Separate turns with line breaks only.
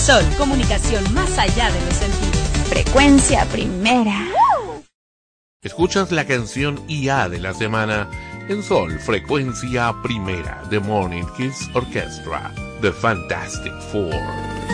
Sol, comunicación más allá de los sentidos.
Frecuencia primera.
Escuchas la canción IA de la semana en Sol, Frecuencia Primera, The Morning Kids Orchestra, The Fantastic Four.